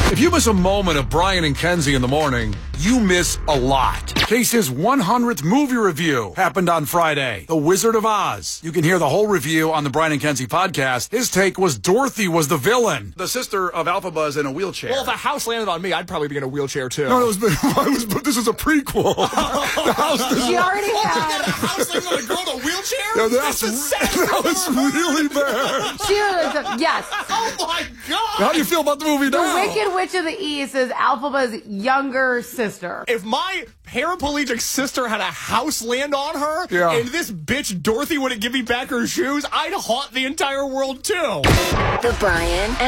If you miss a moment of Brian and Kenzie in the morning, you miss a lot. Case's 100th movie review happened on Friday, The Wizard of Oz. You can hear the whole review on the Brian and Kenzie podcast. His take was Dorothy was the villain, the sister of Alphabuzz in a wheelchair. Well, if a house landed on me, I'd probably be in a wheelchair, too. No, this is a prequel. The house, She already had. A house landed on a girl in a wheelchair? No, that was really bad. Yes. Oh, my God. How do you feel about the movie The now? Wicked Witch of the East is Alphaba's younger sister. If my paraplegic sister had a house land on her, and this bitch Dorothy wouldn't give me back her shoes, I'd haunt the entire world, too. The Brian